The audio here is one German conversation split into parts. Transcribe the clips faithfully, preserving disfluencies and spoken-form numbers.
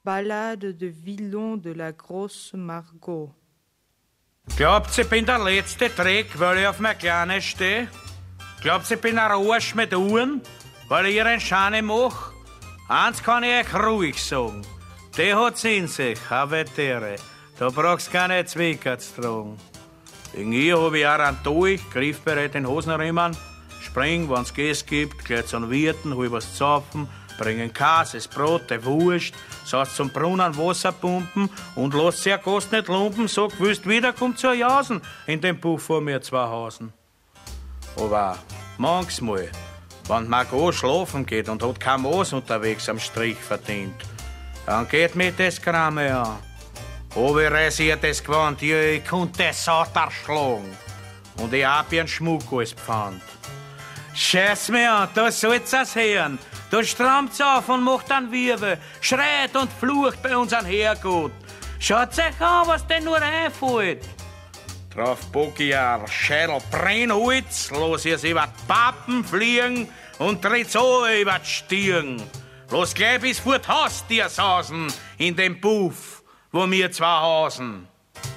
Ballade de Villon de la Grosse Margot. Glaubt, ich bin der letzte Dreck, weil ich auf mein Kleine stehe? Glaubt, ich bin ein Arsch mit Uhren, weil ich ihren Schane mach? Eins kann ich euch ruhig sagen. Der hat's in sich, Havetere. Da brauchst keine Zwicker zu tragen. Wegen ihr hab ich auch einen durch, griffbereit in Hosenriemen, spring, wenn's Gäste gibt, gleich zu den Wirten, hol was zu zapfen, bringen Käse, das Brot, die Wurst, sagst zum Brunnen Wasser pumpen und lass sehr Gast nicht lumpen, sag, willst wieder, kommt zur Jausen, in dem Puff vor mir zwei Hausen. Aber manchmal, wenn Margot schlafen geht und hat kein Maß unterwegs am Strich verdient, dann geht mir das Kramme an. Hab ich rasiertes Gewand, ja, ich konnte das Sauter schlagen. Und ich hab ihren Schmuck als Pfand. Scheiß mir an, da soll's es hören. Da strammt's auf und macht einen Wirbel, schreit und flucht bei unseren Herrgott. Schaut's euch an, was denn nur einfällt. Drauf bock ich ein Schädel Brennholz, los ihr's über die Pappen fliegen und tritt's an über die Stirn. Los gleich bis vor die Haustür sausen, in dem Puff, wo wir zwei hausen.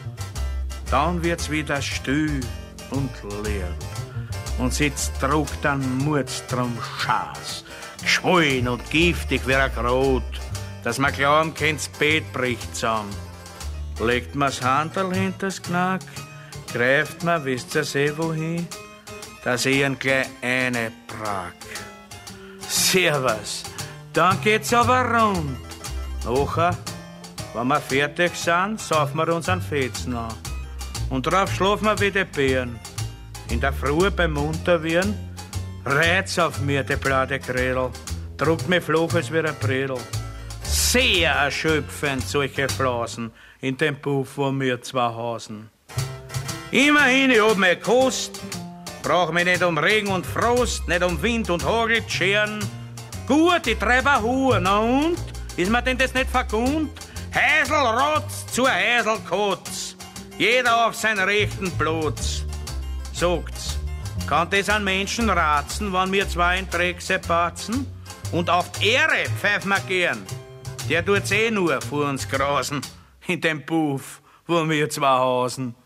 Dann wird's wieder still und leer. Und sitzt druckt an Mordstrom Schaß, geschwollen und giftig wie ein Grot, dass man glauben kann, das Bett bricht zusammen. Legt man's Handel hinters Knack, greift man, wisst ihr eh wohin, dass ich ihn gleich eine prack. Servus, dann geht's aber rund. Nachher, wenn wir fertig sind, saufen wir uns einen Fetzen an. Und drauf schlafen wir wie die Bären. In der Früh beim Munterwirren reit's auf mir, die blaue Grädel, druckt mir Fluches wie ein Bredel. Sehr erschöpfend, solche Blasen in dem Puff, wo wir zwei hausen. Immerhin, ich hab meine Kost, brauch mich nicht um Regen und Frost, nicht um Wind und Hagel zu scheren. Gut, ich treibe ein Huhr, na und? Ist mir denn das nicht vergund? Häselrotz zur Häselkotz, jeder auf seinen rechten Platz. Sagt's, kann das an Menschen ratzen, wenn wir zwei in Dreck sepatzen? Und auf die Ehre pfeifen wir gern. Der tut's eh nur vor uns grasen, in dem Puff, wo wir zwei hausen.